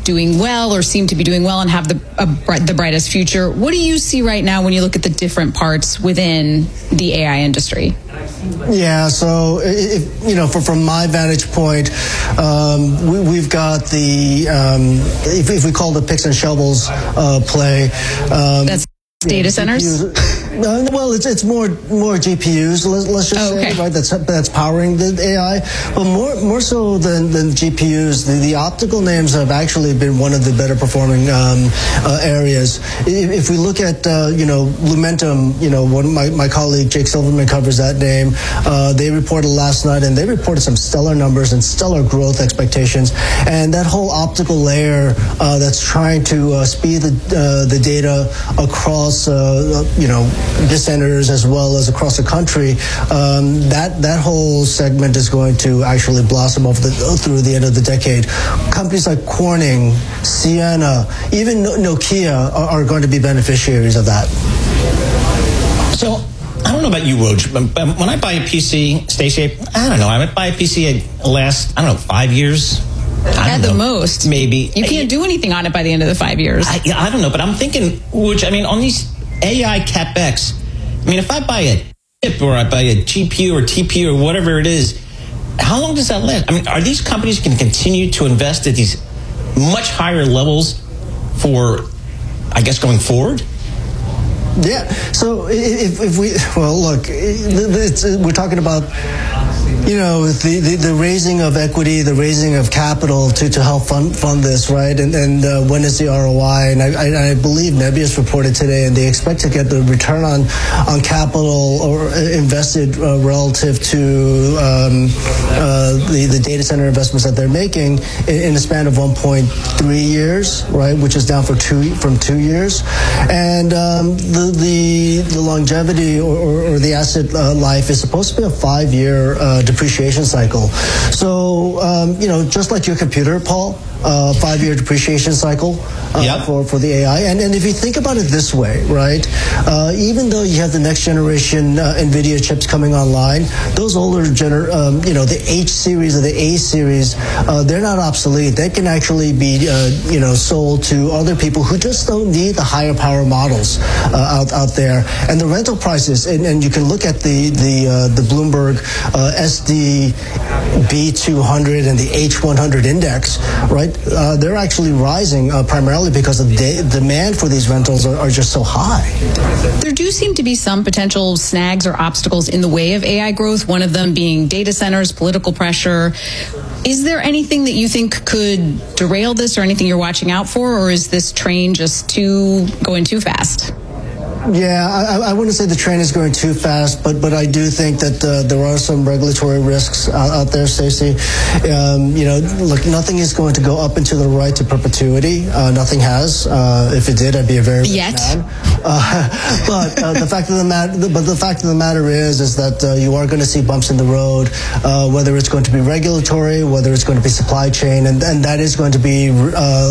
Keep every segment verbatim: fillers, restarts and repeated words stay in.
doing well or seem to be doing well and have the uh, the brightest future. What do you see right now when you look at the different parts within the A I industry? Yeah, so if, you know, for, from my vantage point, um, we, we've got the um, if, if we call the picks and shovels uh, play. Um, That's data centers. Uh, well, it's it's more more G P Us. Let's, let's just oh, okay. say, right? That's that's powering the A I. But more more so than, than G P Us, the, the optical names have actually been one of the better performing um, uh, areas. If, if we look at uh, you know Lumentum, you know one my my colleague Jake Silverman covers that name. Uh, they reported last night, and they reported some stellar numbers and stellar growth expectations. And that whole optical layer uh, that's trying to uh, speed the uh, the data across uh, you know. data centers as well as across the country, um, that that whole segment is going to actually blossom over the, through the end of the decade. Companies like Corning, Ciena, even Nokia are, are going to be beneficiaries of that. So, I don't know about you, Woj, but when I buy a P C, Stacey, I don't know, I might buy a P C at last, I don't know, five years? At the most. Maybe. You can't do anything on it by the end of the five years. I, I don't know, but I'm thinking, Woj, I mean, on these A I CapEx, I mean, if I buy a chip or I buy a G P U or T P U or whatever it is, how long does that last? I mean, are these companies going to continue to invest at these much higher levels for, I guess, going forward? Yeah. So if, if we, well, look, it's, we're talking about, you know, the, the, the raising of equity, the raising of capital to, to help fund fund this, right? And and uh, when is the R O I? And I, I, I believe Nebius reported today, and they expect to get the return on on capital or invested uh, relative to um, uh, the the data center investments that they're making in, in a span of one point three years, right? Which is down for two from two years, and um, the, the the longevity or, or, or the asset uh, life is supposed to be a five year uh, depreciation cycle. So, um, you know, just like your computer, Paul, uh, five-year depreciation cycle uh, yep. for, for the A I. And, and if you think about it this way, right, uh, even though you have the next generation uh, NVIDIA chips coming online, those older, gener- um, you know, the H series or the A series, uh, they're not obsolete. They can actually be, uh, you know, sold to other people who just don't need the higher power models uh, out, out there. And the rental prices, and, and you can look at the, the, uh, the Bloomberg uh, S D B two hundred and the H one hundred index, right? Uh, they're actually rising uh, primarily because the de- demand for these rentals are, are just so high. There do seem to be some potential snags or obstacles in the way of A I growth, one of them being data centers, political pressure. Is there anything that you think could derail this or anything you're watching out for, or is this train just too going too fast? Yeah, I, I wouldn't say the train is going too fast, but but I do think that uh, there are some regulatory risks out, out there, Stacey. Um, you know, look, nothing is going to go up into the right to perpetuity. Uh, nothing has. Uh, if it did, I'd be a very rich Yet. man. Uh, but uh, the fact of the matter, but the fact of the matter is, is that uh, you are going to see bumps in the road, uh, whether it's going to be regulatory, whether it's going to be supply chain, and and that is going to be, uh,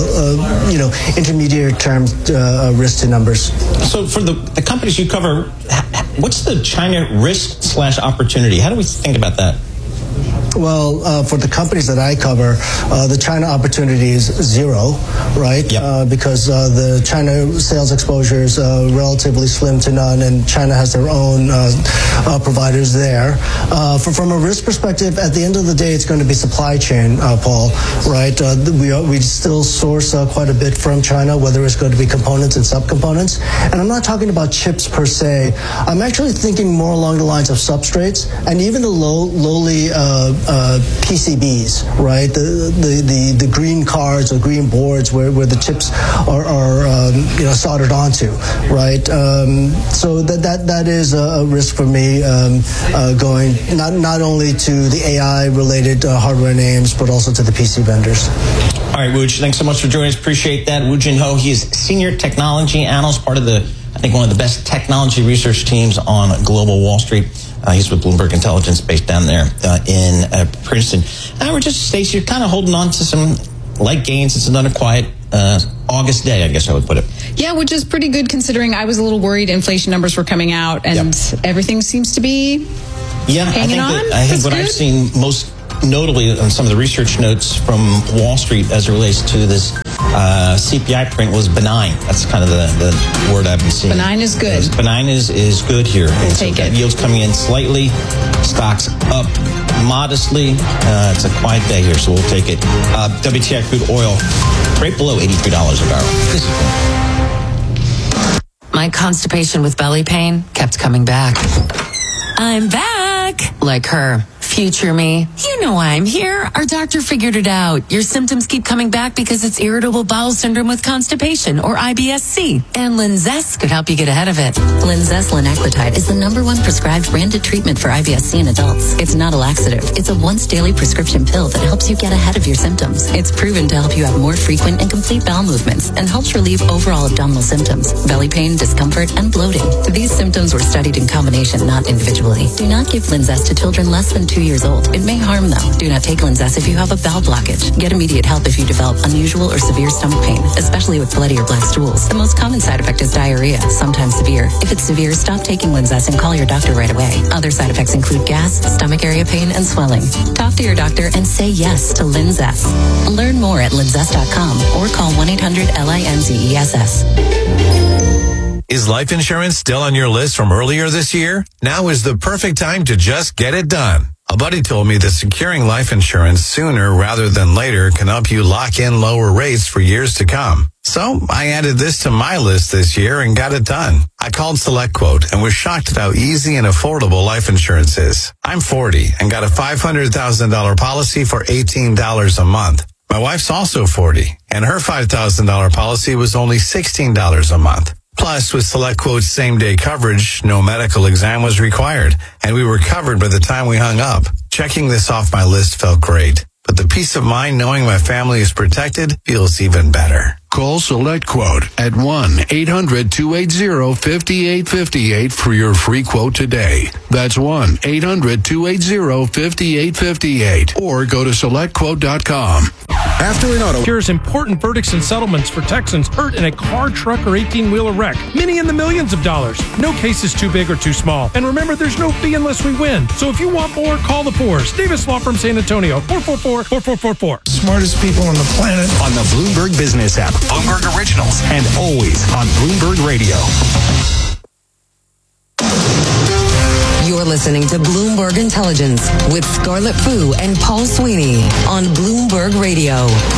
uh, you know, intermediate term uh, risk to numbers. So for the The companies you cover, what's the China risk slash opportunity? How do we think about that? Well, uh, for the companies that I cover, uh, the China opportunity is zero, right? Yep. Uh, because uh, the China sales exposure is uh, relatively slim to none, and China has their own uh, uh, providers there. Uh, for, from a risk perspective, at the end of the day, it's going to be supply chain, uh, Paul, right? Uh, we, we still source uh, quite a bit from China, whether it's going to be components and subcomponents. And I'm not talking about chips per se. I'm actually thinking more along the lines of substrates and even the low, lowly uh, Uh, P C Bs, right? The, the the the green cards or green boards where, where the chips are, are um, you know soldered onto, right? Um, so that that that is a risk for me, um, uh, going not not only to the A I related uh, hardware names, but also to the P C vendors. All right, Woj, thanks so much for joining us. Appreciate that. Woo Jin Ho, he is senior technology analyst, part of the I think one of the best technology research teams on global Wall Street. Uh, he's with Bloomberg Intelligence, based down there uh, in uh, Princeton. And we're just, Stacey, you're kind of holding on to some light gains. It's another quiet uh, August day, I guess I would put it. Yeah, which is pretty good considering I was a little worried inflation numbers were coming out, and yep. everything seems to be yeah, hanging I think on. That, I think That's what good. I've seen most notably on some of the research notes from Wall Street as it relates to this Uh, C P I print was benign. That's kind of the, the word I've been seeing. Benign is good. Yes, benign is, is good here. We'll so take it. Yields coming in slightly. Stocks up modestly. Uh, it's a quiet day here, so we'll take it. Uh, W T I crude oil right below eighty-three dollars a barrel. This is good. My constipation with belly pain kept coming back. I'm back. Like her. Future me. You know I'm here. Our doctor figured it out. Your symptoms keep coming back because it's irritable bowel syndrome with constipation, or I B S C. And Linzess could help you get ahead of it. Linzess linaclotide is the number one prescribed branded treatment for I B S C in adults. It's not a laxative. It's a once daily prescription pill that helps you get ahead of your symptoms. It's proven to help you have more frequent and complete bowel movements and helps relieve overall abdominal symptoms, belly pain, discomfort, and bloating. These symptoms were studied in combination, not individually. Do not give Linzess to children less than two years old. It may harm them. Do not take Linzess if you have a bowel blockage. Get immediate help if you develop unusual or severe stomach pain, especially with bloody or black stools. The most common side effect is diarrhea, sometimes severe. If it's severe, stop taking Linzess and call your doctor right away. Other side effects include gas, stomach area pain, and swelling. Talk to your doctor and say yes to Linzess. Learn more at linzess dot com or call one eight hundred L I N Z E S S. Is life insurance still on your list from earlier this year? Now is the perfect time to just get it done. A buddy told me that securing life insurance sooner rather than later can help you lock in lower rates for years to come. So I added this to my list this year and got it done. I called SelectQuote and was shocked at how easy and affordable life insurance is. I'm forty and got a five hundred thousand dollars policy for eighteen dollars a month. My wife's also forty and her five thousand dollars policy was only sixteen dollars a month. Plus, with SelectQuote's same-day coverage, no medical exam was required, and we were covered by the time we hung up. Checking this off my list felt great, but the peace of mind knowing my family is protected feels even better. Call SelectQuote at one eight hundred two eight zero five eight five eight for your free quote today. That's one eight hundred two eight zero five eight five eight. Or go to select quote dot com. After an auto secures important verdicts and settlements for Texans hurt in a car, truck, or eighteen-wheeler wreck. Many in the millions of dollars. No case is too big or too small. And remember, there's no fee unless we win. So if you want more, call the Fours. Davis Law Firm San Antonio, four four four, four four four four. Smartest people on the planet. On the Bloomberg Business app, Bloomberg Originals, and always on Bloomberg Radio. You're listening to Bloomberg Intelligence with Scarlett Fu and Paul Sweeney on Bloomberg Radio.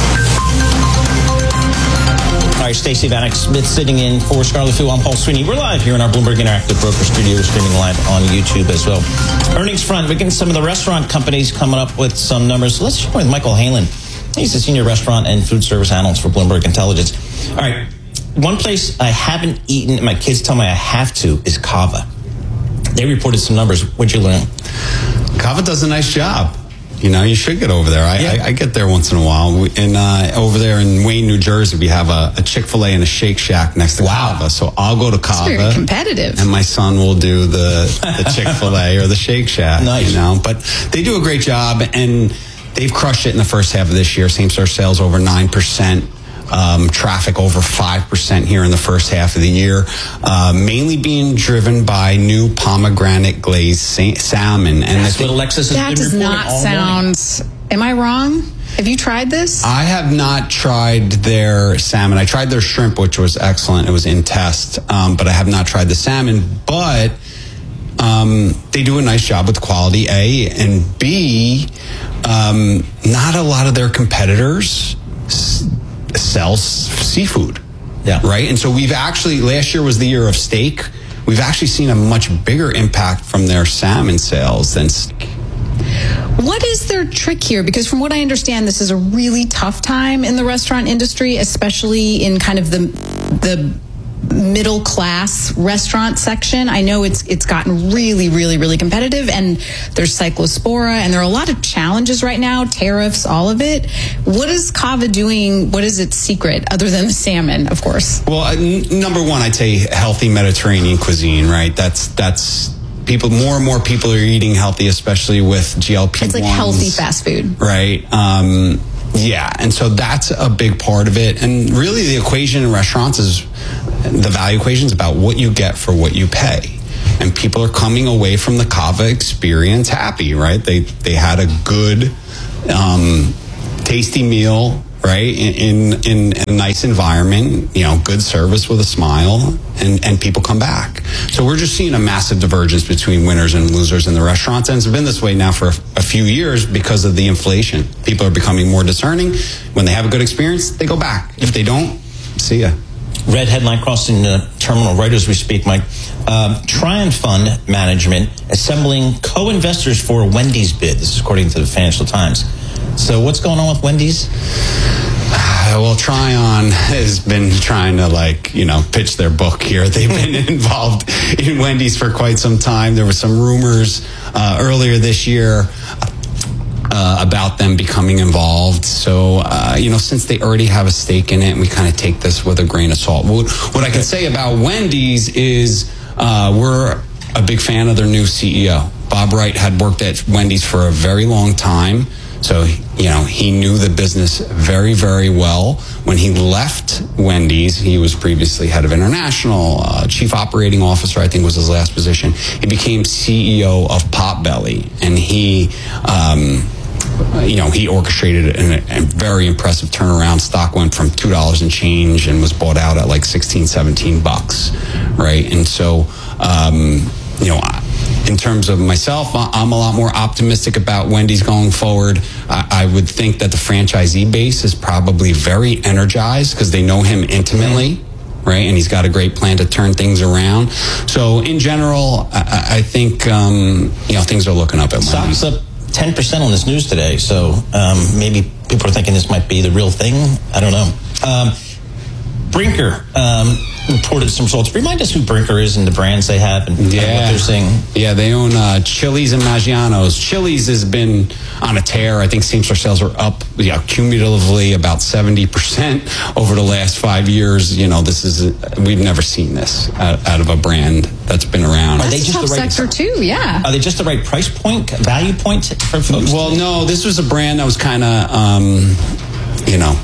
All right, Stacey Vanek Smith sitting in for Scarlett Fu. I'm Paul Sweeney. We're live here in our Bloomberg Interactive Broker Studio. We're streaming live on YouTube as well. Earnings front, we're getting some of the restaurant companies coming up with some numbers. So let's start with Michael Halen. He's the senior restaurant and food service analyst for Bloomberg Intelligence. All right, one place I haven't eaten, and my kids tell me I have to, is Cava. They reported some numbers. What'd you learn? Cava does a nice job. You know, you should get over there. I, yeah. I, I get there once in a while. We, and uh, over there in Wayne, New Jersey, we have a, a Chick-fil-A and a Shake Shack next to wow. Cava. So I'll go to Cava. It's very competitive. And my son will do the, the Chick-fil-A or the Shake Shack. Nice. You know, but they do a great job, and they've crushed it in the first half of this year. Same-store sales over nine percent. Um, traffic over five percent here in the first half of the year, uh, mainly being driven by new pomegranate glazed sa- salmon. And that's what Alexis has that been does not sound, morning. Am I wrong? Have you tried this? I have not tried their salmon. I tried their shrimp, which was excellent. It was in test, um, but I have not tried the salmon. But um, they do a nice job with quality, A, and B, um, not a lot of their competitors sells seafood. Yeah. Right? And so we've actually, last year was the year of steak. We've actually seen a much bigger impact from their salmon sales than steak. What is their trick here? Because from what I understand, this is a really tough time in the restaurant industry, especially in kind of the the middle class restaurant section. I know it's it's gotten really, really, really competitive, and there's cyclospora, and there are a lot of challenges right now, tariffs, all of it. What is Cava doing? What is its secret, other than the salmon, of course? Well, uh, n- number one, I'd say healthy Mediterranean cuisine, right? That's that's people, more and more people are eating healthy, especially with G L P one s. It's like healthy fast food. Right. Um, yeah, and so that's a big part of it. And really the equation in restaurants is, the value equation is about what you get for what you pay. And people are coming away from the Cava experience happy, right? They they had a good, um, tasty meal, right? In, in in a nice environment, you know, good service with a smile, and, and people come back. So we're just seeing a massive divergence between winners and losers in the restaurants, and it's been this way now for a, a few years because of the inflation. People are becoming more discerning. When they have a good experience, they go back. If they don't, see ya. Red headline crossing the terminal right as we speak, Mike. Um, Trian Fund Management assembling co-investors for Wendy's bid. This is according to the Financial Times. So what's going on with Wendy's? Uh, well, Trian has been trying to, like, you know, pitch their book here. They've been involved in Wendy's for quite some time. There were some rumors uh, earlier this year Uh, about them becoming involved. So, uh, you know, since they already have a stake in it, we kind of take this with a grain of salt. What, what I can say about Wendy's is uh, we're a big fan of their new C E O. Bob Wright had worked at Wendy's for a very long time. So, you know, he knew the business very, very well. When he left Wendy's, he was previously head of international, uh, chief operating officer, I think was his last position. He became C E O of Potbelly, and he, um, you know, he orchestrated a, a very impressive turnaround. Stock went from two dollars and change and was bought out at like sixteen, seventeen bucks, right? And so, um, you know, in terms of myself, I'm a lot more optimistic about Wendy's going forward. I, I would think that the franchisee base is probably very energized because they know him intimately, right? And he's got a great plan to turn things around. So in general, I, I think, um, you know, things are looking up at Wendy's. Stock's up ten percent on this news today. So um, maybe people are thinking this might be the real thing. I don't know. Um, Brinker um, reported some results. Remind us who Brinker is and the brands they have and, yeah. and what they're seeing. Yeah, they own uh, Chili's and Maggiano's. Chili's has been on a tear. I think same-store sales are up, you know, cumulatively about seventy percent over the last five years. You know, this is, we've never seen this out, out of a brand that's been around. That's Are they just tough the right sector too, yeah. Are they just the right price point, value point for folks? Well, no, this was a brand that was kind of, um, you know.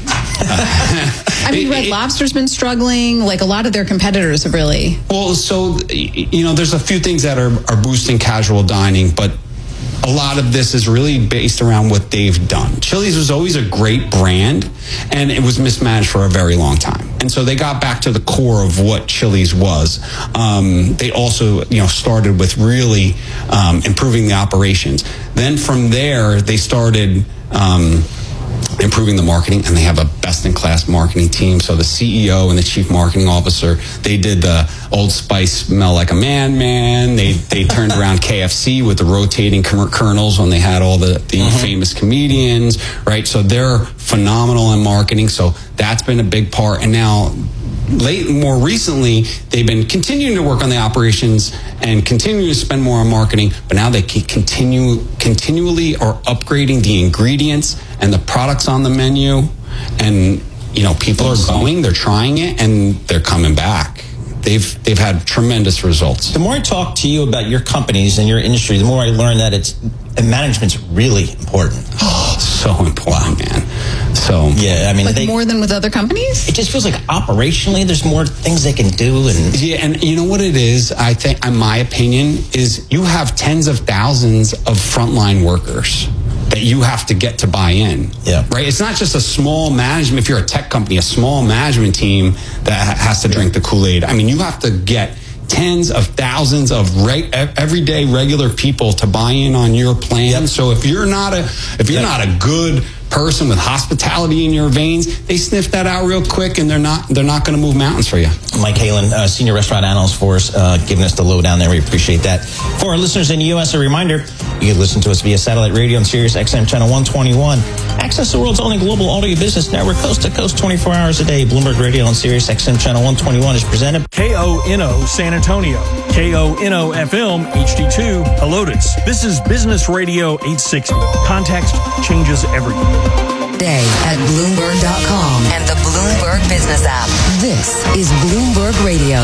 I mean, Red Lobster's been struggling. Like a lot of their competitors have really. Well, so, you know, there's a few things that are, are boosting casual dining, but a lot of this is really based around what they've done. Chili's was always a great brand, and it was mismanaged for a very long time. And so they got back to the core of what Chili's was. Um, they also, you know, started with really um, improving the operations. Then from there, they started Um, improving the marketing, and they have a best-in-class marketing team. So the C E O and the chief marketing officer, they did the Old Spice Smell Like a Man Man. They they turned around K F C with the rotating kernels when they had all the, the mm-hmm. famous comedians, right? So they're phenomenal in marketing. So that's been a big part. And now, late, more recently, they've been continuing to work on the operations and continuing to spend more on marketing, but now they can continue continually are upgrading the ingredients and the products on the menu. And, you know, people are going, they're trying it, and they're coming back. They've they've had tremendous results. The more I talk to you about your companies and your industry, the more I learn that it's and management's really important. Oh, so important, man. So yeah, I mean, like they, more than with other companies. It just feels like operationally, there's more things they can do. And yeah, and you know what it is? I think, in my opinion, is you have tens of thousands of frontline workers that you have to get to buy in. Yeah. Right? It's not just a small management, if you're a tech company, a small management team that has to drink the Kool-Aid. I mean, you have to get tens of thousands of re- everyday regular people to buy in on your plan. Yep. So if you're not a if you're yep. not a good person with hospitality in your veins, they sniff that out real quick, and they're not they're not going to move mountains for you. Mike Halen, uh, senior restaurant analyst for us, uh, giving us the lowdown there. We appreciate that. For our listeners in the U S, a reminder, you can listen to us via satellite radio on Sirius X M channel one twenty-one. Access the world's only global audio business network, coast to coast, twenty-four hours a day. Bloomberg Radio on Sirius X M channel one twenty-one is presented. K O N O San Antonio, K O N O F M H D two Helotes. This is Business Radio eight sixty. Context changes everything. Day at Bloomberg dot com and the Bloomberg Business app. This is Bloomberg Radio.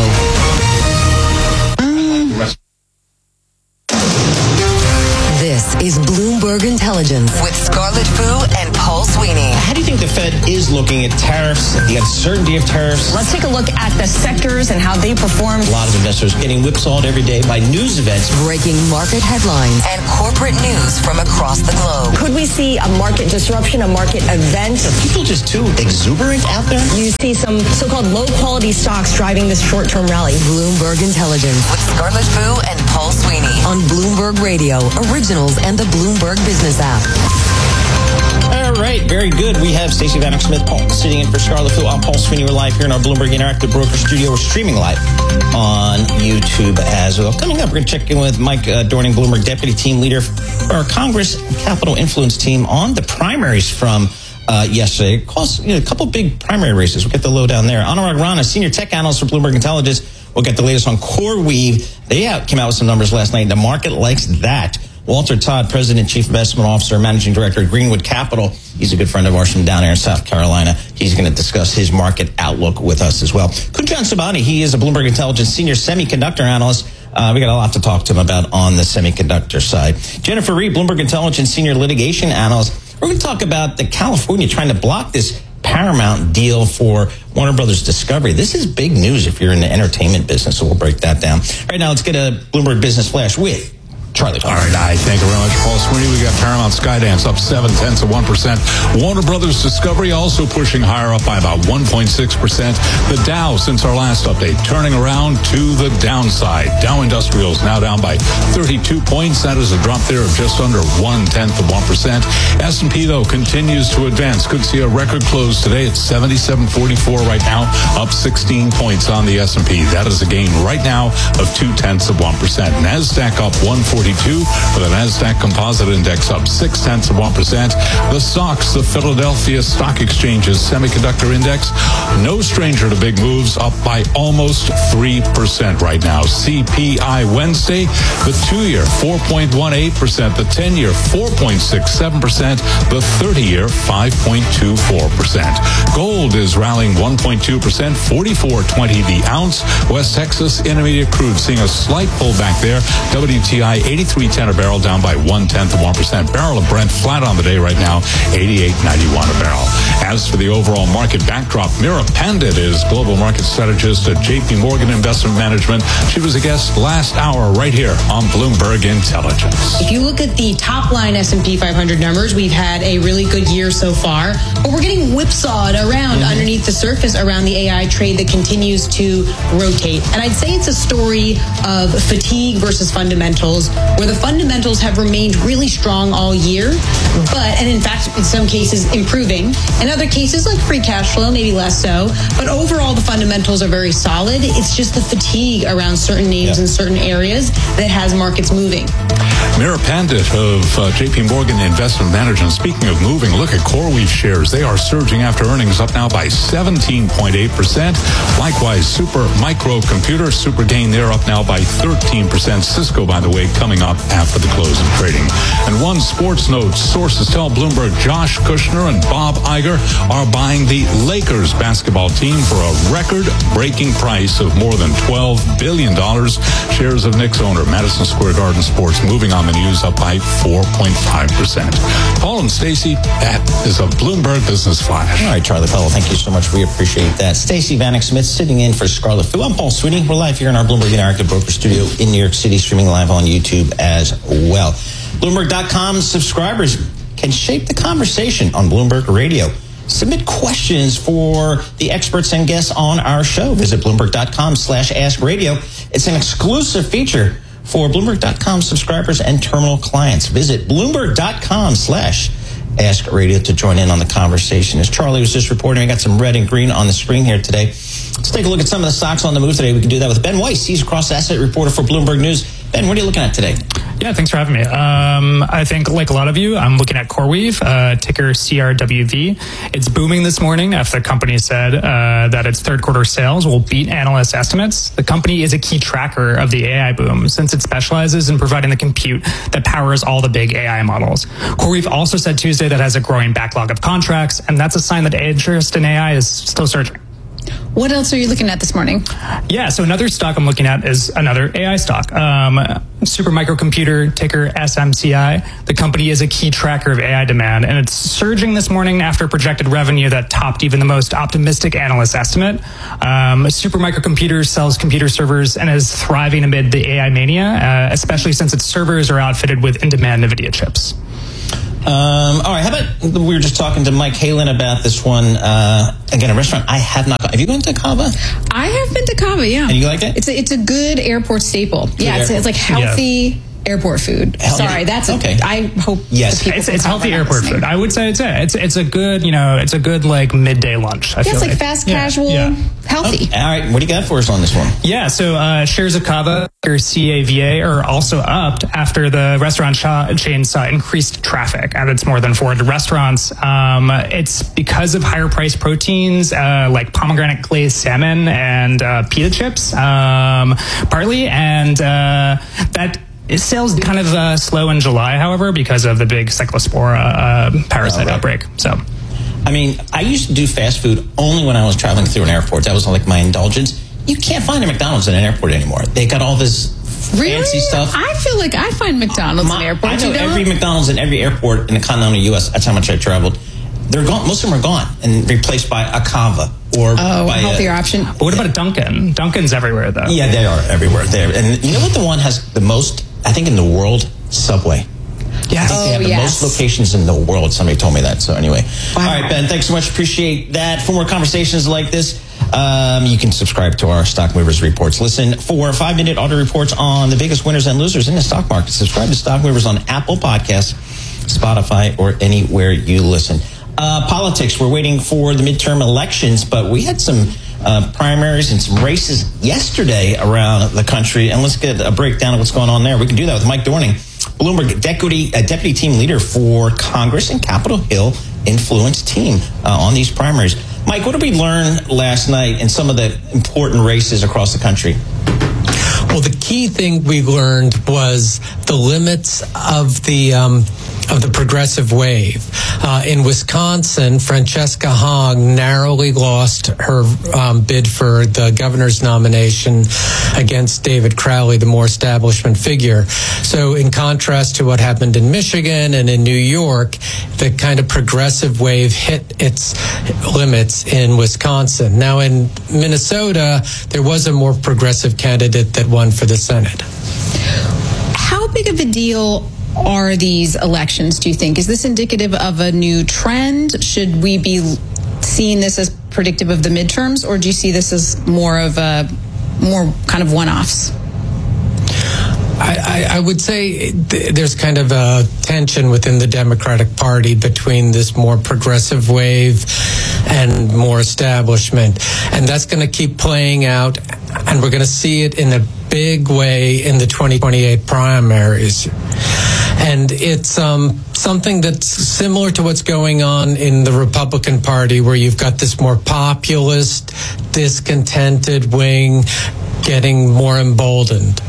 This is Bloomberg Intelligence with Scarlett Scarlett Fu and Paul Sweeney. How do you think the Fed is looking at tariffs, the uncertainty of tariffs? Let's take a look at the sectors and how they perform. A lot of investors getting whipsawed every day by news events. Breaking market headlines and corporate news from across the globe. Could we see a market disruption, a market event? Are people just too exuberant out there? You see some so-called low-quality stocks driving this short-term rally. Bloomberg Intelligence with Scarlett Fu and Paul Sweeney on Bloomberg Radio, Originals, and the Bloomberg Business app. All right, very good. We have Stacey Vanek Smith Paul, sitting in for Scarlett Fu. I'm Paul Sweeney. We're live here in our Bloomberg Interactive Broker Studio. We're streaming live on YouTube as well. Coming up, we're going to check in with Mike uh, Dorning, Bloomberg Deputy Team Leader for our Congress Capital Influence Team on the primaries from Uh, yesterday. Caused, you know, a couple big primary races. We'll get the lowdown there. Anurag Rana, Senior Tech Analyst for Bloomberg Intelligence. We'll get the latest on CoreWeave. They out, came out with some numbers last night. The market likes that. Walter Todd, President, Chief Investment Officer, Managing Director at Greenwood Capital. He's a good friend of ours from down there in South Carolina. He's going to discuss his market outlook with us as well. Kunjan Sobhani, he is a Bloomberg Intelligence Senior Semiconductor Analyst. Uh, we got a lot to talk to him about on the semiconductor side. Jennifer Reed, Bloomberg Intelligence Senior Litigation Analyst. We're going to talk about the California trying to block this Paramount deal for Warner Brothers Discovery. This is big news if you're in the entertainment business, so we'll break that down. All right, now let's get a Bloomberg Business Flash with Charlie Powell. All right, I thank you very much, Paul Sweeney. We got Paramount Skydance up seven tenths of one percent. Warner Brothers Discovery also pushing higher up by about one point six percent. The Dow, since our last update, turning around to the downside. Dow Industrials now down by thirty-two points. That is a drop there of just under one tenth of one percent. S and P though continues to advance. Could see a record close today at seventy-seven forty-four right now, up sixteen points on the S and P. That is a gain right now of two tenths of one percent. Nasdaq up one forty-two, with the Nasdaq Composite Index up six tenths of one percent. The S O X, the Philadelphia Stock Exchange's Semiconductor Index, no stranger to big moves, up by almost three percent right now. C P I Wednesday, the two-year four point one eight percent, the ten-year four point six seven percent, the thirty-year five point two four percent. Gold is rallying one point two percent, forty-four twenty the ounce. West Texas Intermediate Crude seeing a slight pullback there. W T I eighty-three ten a barrel, down by one tenth of one percent. Barrel of Brent flat on the day right now, eighty-eight ninety-one a barrel. As for the overall market backdrop, Mira Pandit is global market strategist at J P Morgan Investment Management. She was a guest last hour right here on Bloomberg Intelligence. If you look at the top line S and P five hundred numbers, we've had a really good year so far, but we're getting whipsawed around mm-hmm. underneath the surface around the A I trade that continues to rotate. And I'd say it's a story of fatigue versus fundamentals, where the fundamentals have remained really strong all year, but, and in fact, in some cases improving. In other cases, like free cash flow, maybe less so. But overall, the fundamentals are very solid. It's just the fatigue around certain names yeah. in certain areas that has markets moving. Mira Pandit of uh, J P Morgan Investment Management. Speaking of moving, look at CoreWeave shares. They are surging after earnings, up now by seventeen point eight percent. Likewise, Super Micro Computer, super gain there, up now by thirteen percent. Cisco, by the way, coming up after the close of trading. And one sports note, sources tell Bloomberg Josh Kushner and Bob Iger are buying the Lakers basketball team for a record-breaking price of more than twelve billion dollars. Shares of Knicks owner Madison Square Garden Sports moving on the news, up by four point five percent. Paul and Stacey, that is a Bloomberg Business Flash. All right, Charlie Powell, thank you so much. We appreciate that. Stacey Vanek Smith sitting in for Scarlett Fu. I'm Paul Sweeney. We're live here in our Bloomberg Interactive Broker Studio in New York City, streaming live on YouTube as well. Bloomberg dot com subscribers can shape the conversation on Bloomberg Radio. Submit questions for the experts and guests on our show. Visit Bloomberg dot com slash ask radio. It's an exclusive feature for Bloomberg dot com subscribers and terminal clients. Visit Bloomberg dot com slash ask radio to join in on the conversation. As Charlie was just reporting, I got some red and green on the screen here today. Let's take a look at some of the stocks on the move today. We can do that with Ben Weiss. He's a cross-asset reporter for Bloomberg News. Ben, what are you looking at today? Yeah, thanks for having me. Um, I think, like a lot of you, I'm looking at CoreWeave, uh, ticker C R W V. It's booming this morning after the company said uh, that its third quarter sales will beat analyst estimates. The company is a key tracker of the A I boom since it specializes in providing the compute that powers all the big A I models. CoreWeave also said Tuesday that it has a growing backlog of contracts, and that's a sign that interest in A I is still surging. What else are you looking at this morning? Yeah, so another stock I'm looking at is another A I stock. Um, Supermicrocomputer, ticker S M C I. The company is a key tracker of A I demand, and it's surging this morning after projected revenue that topped even the most optimistic analyst estimate. Um, Supermicrocomputer sells computer servers and is thriving amid the A I mania, uh, especially since its servers are outfitted with in-demand NVIDIA chips. Um, all right, how about, we were just talking to Mike Halen about this one. Uh, again, a restaurant I have not, have you been to Cava? I have been to Cava, yeah. And you like it? It's a, it's a good airport staple. Good yeah, it's, airport. it's like healthy Yeah. airport food. Healthy. Sorry, that's Okay. a, I hope Yes. the people It's, from it's Cava healthy are not airport listening. food. I would say it's a, it's it's a good, you know, it's a good like midday lunch. I Yeah, feel it's like, like fast, Yeah. casual, Yeah. healthy. All right, what do you got for us on this one? Yeah, so uh, shares of Cava or C A V A are also upped after the restaurant sh- chain saw increased traffic at its more than four hundred restaurants. Um, it's because of higher priced proteins uh, like pomegranate glazed salmon and uh, pita chips, um, partly, and uh, that. Sales kind of uh, slow in July, however, because of the big cyclospora uh, parasite Oh, right. outbreak. So. I mean, I used to do fast food only when I was traveling through an airport. That was like my indulgence. You can't find a McDonald's in an airport anymore. They got all this Really? fancy stuff. I feel like I find McDonald's in My- airports. I know You don't? every McDonald's in every airport in the continental U S. That's how much I traveled. They're gone. Most of them are gone and replaced by a Cava or Oh, by healthier a, option. But what about a Dunkin'? Dunkin's everywhere, though. Yeah, they are everywhere. There, and you know what? The one has the most, I think, in the world. Subway. Yes. I think they have Oh, the yes. most locations in the world. Somebody told me that. So anyway, all right, Ben. Thanks so much. Appreciate that. For more conversations like this, um, you can subscribe to our Stock Movers reports. Listen for five-minute auto reports on the biggest winners and losers in the stock market. Subscribe to Stock Movers on Apple Podcasts, Spotify, or anywhere you listen. Uh, politics. We're waiting for the midterm elections, but we had some uh, primaries and some races yesterday around the country. And let's get a breakdown of what's going on there. We can do that with Mike Dorning, Bloomberg deputy, uh, deputy team leader for Congress and Capitol Hill influence team uh, on these primaries. Mike, what did we learn last night in some of the important races across the country? Well, the key thing we learned was the limits of the um, of the progressive wave. Uh, in Wisconsin, Francesca Hong narrowly lost her um, bid for the governor's nomination against David Crowley, the more establishment figure. So in contrast to what happened in Michigan and in New York, the kind of progressive wave hit its limits in Wisconsin. Now in Minnesota, there was a more progressive candidate that won for the Senate. How big of a deal are these elections, do you think? Is this indicative of a new trend? Should we be seeing this as predictive of the midterms, or do you see this as more of a more kind of one-offs? I, I, I would say th- there's kind of a tension within the Democratic Party between this more progressive wave and more establishment. And that's going to keep playing out, and we're going to see it in a big way in the twenty twenty-eight primaries. And it's um, something that's similar to what's going on in the Republican Party, where you've got this more populist, discontented wing getting more emboldened.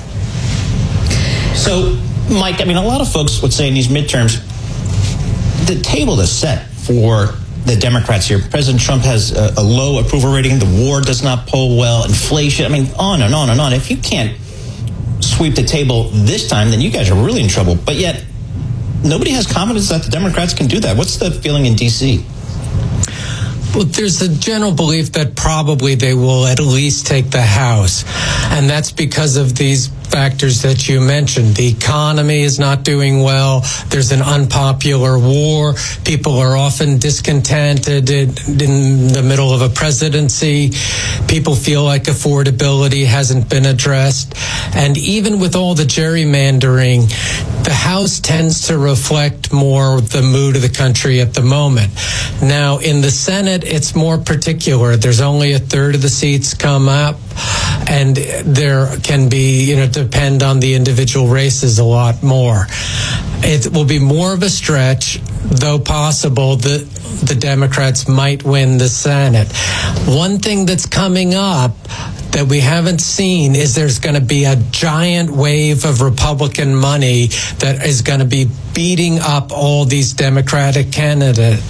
So, Mike, I mean, a lot of folks would say in these midterms, the table is set for the Democrats here. President Trump has a, a low approval rating. The war does not poll well. Inflation, I mean, on and on and on. If you can't sweep the table this time, then you guys are really in trouble. But yet, nobody has confidence that the Democrats can do that. What's the feeling in D C? Well, there's a general belief that probably they will at least take the House. And that's because of these factors that you mentioned. The economy is not doing well. There's an unpopular war. People are often discontented in, in the middle of a presidency. People feel like affordability hasn't been addressed. And even with all the gerrymandering, the House tends to reflect more the mood of the country at the moment. Now, in the Senate, it's more particular. There's only a third of the seats come up, and there can be, you know, depend on the individual races a lot more. It will be more of a stretch, though possible that the Democrats might win the Senate. One thing that's coming up that we haven't seen is there's going to be a giant wave of Republican money that is going to be beating up all these Democratic candidates.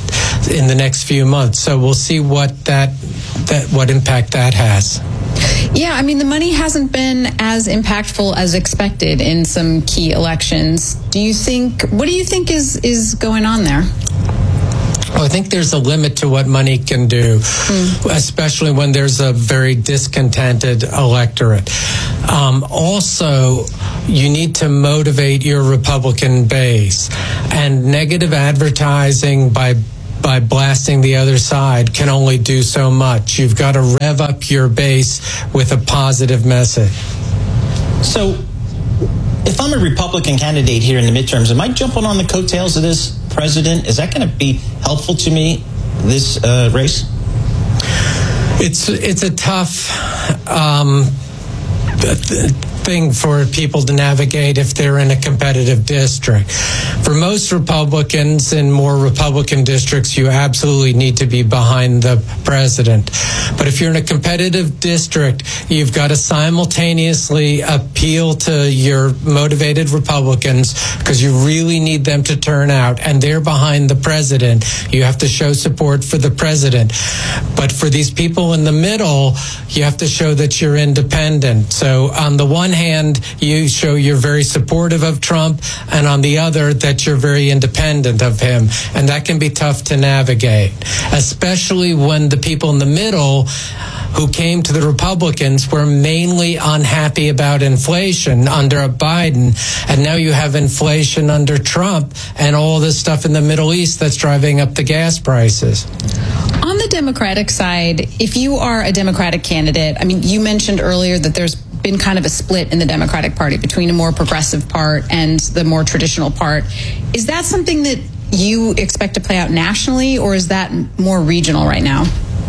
in the next few months. So we'll see what that that what impact that has. Yeah, I mean, the money hasn't been as impactful as expected in some key elections. Do you think, what do you think is, is going on there? Well, I think there's a limit to what money can do, mm. especially when there's a very discontented electorate. Um, also, you need to motivate your Republican base, and negative advertising by by blasting the other side can only do so much. You've got to rev up your base with a positive message. So, if I'm a Republican candidate here in the midterms, am I jumping on the coattails of this president? Is that going to be helpful to me, this uh, race? It's it's a tough um, thing for people to navigate if they're in a competitive district. For most Republicans in more Republican districts, you absolutely need to be behind the president. But if you're in a competitive district, you've got to simultaneously appeal to your motivated Republicans because you really need them to turn out, and they're behind the president. You have to show support for the president. But for these people in the middle, you have to show that you're independent. So on the one hand, you show you're very supportive of Trump, and on the other, that you're very independent of him. And that can be tough to navigate, especially when the people in the middle who came to the Republicans were mainly unhappy about inflation under Biden, and now you have inflation under Trump and all this stuff in the Middle East that's driving up the gas prices. On the Democratic side, if you are a Democratic candidate, I mean, you mentioned earlier that there's been kind of a split in the Democratic Party between a more progressive part and the more traditional part. Is that something that you expect to play out nationally, or is that more regional right now?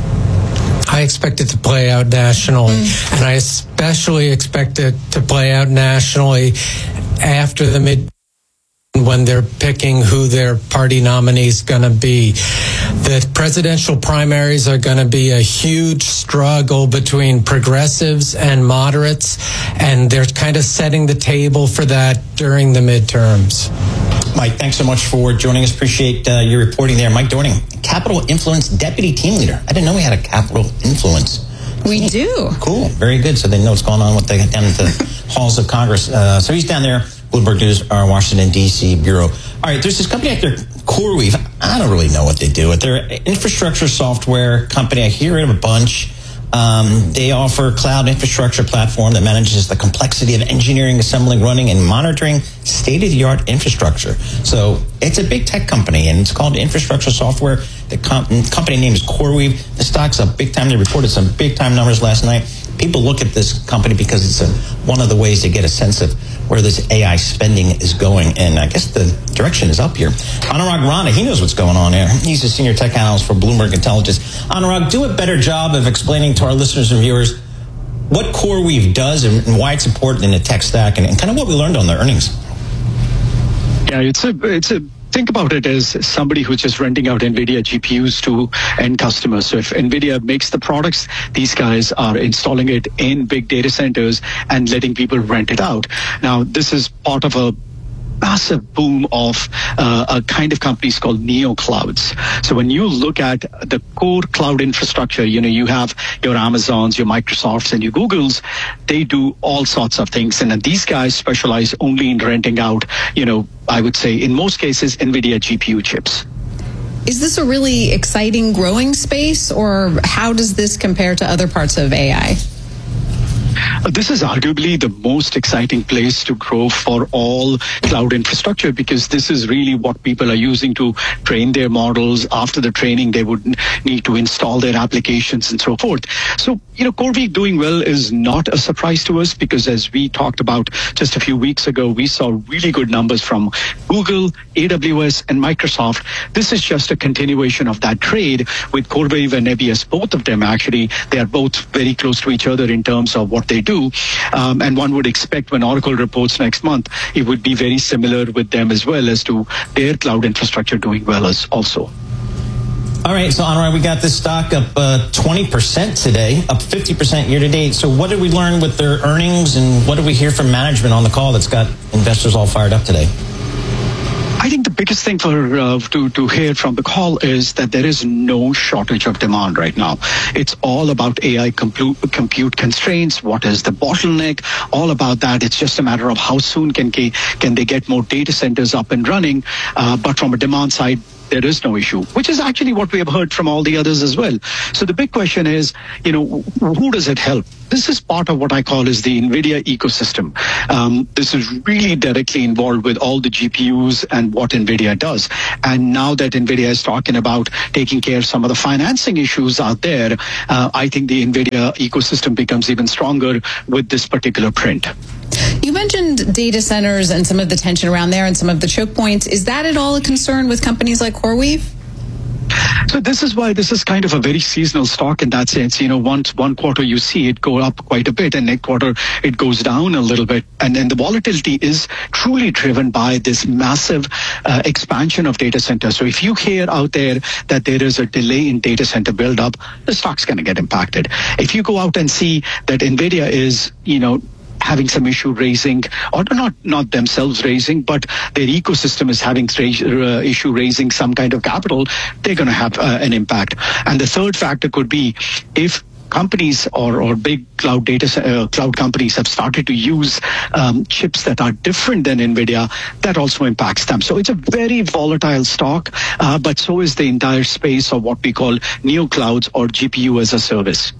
I expect it to play out nationally, mm. and I especially expect it to play out nationally after the mid when they're picking who their party nominee is going to be. The presidential primaries are going to be a huge struggle between progressives and moderates, and they're kind of setting the table for that during the midterms. Mike, thanks so much for joining us. Appreciate uh, your reporting there. Mike Dorning, Capitol Influence Deputy Team Leader. I didn't know we had a Capitol Influence. We do. Cool. Very good. So they know what's going on with the, down at the halls of Congress. Uh, so he's down there. Bloomberg News, our Washington, D C bureau. All right, there's this company out there, CoreWeave. I don't really know what they do. They're an infrastructure software company. I hear it a bunch. Um, they offer cloud infrastructure platform that manages the complexity of engineering, assembling, running, and monitoring state-of-the-art infrastructure. So it's a big tech company, and it's called Infrastructure Software. The com- company name is CoreWeave. The stock's up big time. They reported some big-time numbers last night. People look at this company because it's a, one of the ways to get a sense of where this A I spending is going. And I guess the direction is up here. Anurag Rana, he knows what's going on there. He's a senior tech analyst for Bloomberg Intelligence. Anurag, do a better job of explaining to our listeners and viewers what CoreWeave does and, and why it's important in the tech stack, and, and kind of what we learned on their earnings. Yeah, it's a, it's a, think about it as somebody who's just renting out NVIDIA G P Us to end customers. So if NVIDIA makes the products, these guys are installing it in big data centers and letting people rent it out. Now, this is part of a massive boom of uh, a kind of companies called neo clouds. So when you look at the core cloud infrastructure, you know, you have your Amazons, your Microsofts, and your Googles. They do all sorts of things, and these guys specialize only in renting out, you know, I would say in most cases, NVIDIA G P U chips. Is this a really exciting growing space, or how does this compare to other parts of A I? This is arguably the most exciting place to grow for all cloud infrastructure, because this is really what people are using to train their models. After the training, they would need to install their applications and so forth. So, you know, CoreWeave doing well is not a surprise to us, because as we talked about just a few weeks ago, we saw really good numbers from Google, A W S, and Microsoft. This is just a continuation of that trade with CoreWeave and Nebius. Both of them, actually, they are both very close to each other in terms of what they do. Um, and one would expect when Oracle reports next month, it would be very similar with them as well as to their cloud infrastructure doing well as also. All right, so Anurag, we got this stock up uh, twenty percent today, up fifty percent year to date. So what did we learn with their earnings, and what did we hear from management on the call that's got investors all fired up today? I I think the biggest thing for uh, to, to hear from the call is that there is no shortage of demand right now. It's all about A I compute, compute constraints. What is the bottleneck? All about that. It's just a matter of how soon can, can they get more data centers up and running. Uh, but from a demand side, there is no issue, which is actually what we have heard from all the others as well. So the big question is, you know, who does it help? This is part of what I call is the NVIDIA ecosystem. Um, this is really directly involved with all the G P Us and what NVIDIA does. And now that NVIDIA is talking about taking care of some of the financing issues out there, uh, I think the NVIDIA ecosystem becomes even stronger with this particular print. You mentioned data centers and some of the tension around there and some of the choke points. Is that at all a concern with companies like CoreWeave? So this is why this is kind of a very seasonal stock in that sense. You know, once one quarter you see it go up quite a bit, and next quarter it goes down a little bit. And then the volatility is truly driven by this massive uh, expansion of data centers. So if you hear out there that there is a delay in data center build-up, the stock's going to get impacted. If you go out and see that NVIDIA is, you know, having some issue raising, or not not themselves raising, but their ecosystem is having uh, issue raising some kind of capital, they're going to have uh, an impact. And the third factor could be if companies or, or big cloud data uh, cloud companies have started to use um, chips that are different than NVIDIA, that also impacts them. So it's a very volatile stock, uh, but so is the entire space of what we call neoclouds or G P U as a service.